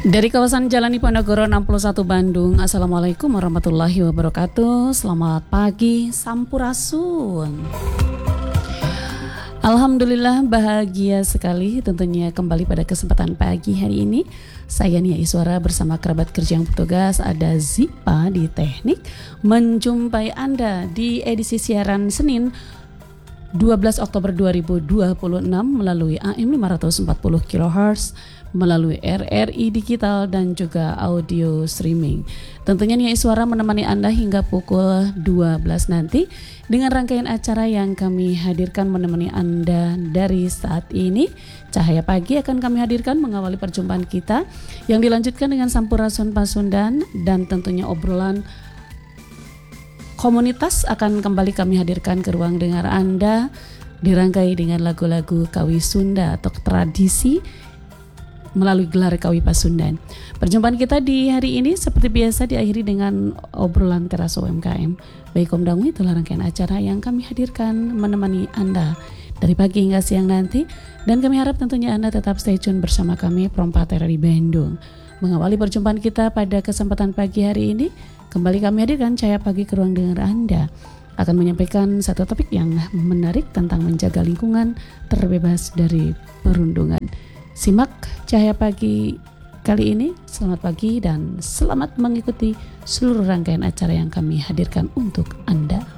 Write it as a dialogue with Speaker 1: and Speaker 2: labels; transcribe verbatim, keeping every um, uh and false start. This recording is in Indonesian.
Speaker 1: Dari kawasan Jalan Diponegoro enam puluh satu Bandung. Assalamualaikum warahmatullahi wabarakatuh. Selamat pagi, Sampurasun. Alhamdulillah bahagia sekali tentunya kembali pada kesempatan pagi hari ini. Saya Nia Iswara bersama kerabat kerja yang bertugas, ada Zipa di teknik, menjumpai Anda di edisi siaran Senin dua belas Oktober dua ribu dua puluh enam melalui A M lima ratus empat puluh kilohertz, melalui R R I Digital dan juga audio streaming. Tentunya Nia Iswara menemani Anda hingga pukul dua belas nanti dengan rangkaian acara yang kami hadirkan menemani Anda dari saat ini. Cahaya Pagi akan kami hadirkan mengawali perjumpaan kita yang dilanjutkan dengan Sampurasun Pasundan, dan tentunya obrolan komunitas akan kembali kami hadirkan ke ruang dengar Anda, dirangkai dengan lagu-lagu Kawi Sunda atau tradisi melalui gelar Kawi Pasundan. Perjumpaan kita di hari ini seperti biasa diakhiri dengan obrolan teras U M K M. Baik Om Dangu, itulah rangkaian acara yang kami hadirkan menemani Anda dari pagi hingga siang nanti, dan kami harap tentunya Anda tetap stay tune bersama kami Prompatera di Bandung. Mengawali perjumpaan kita pada kesempatan pagi hari ini, kembali kami hadirkan Cahaya Pagi ke ruang dengar Anda akan menyampaikan satu topik yang menarik tentang menjaga lingkungan terbebas dari perundungan. Simak Cahaya Pagi kali ini. Selamat pagi dan selamat mengikuti seluruh rangkaian acara yang kami hadirkan untuk Anda.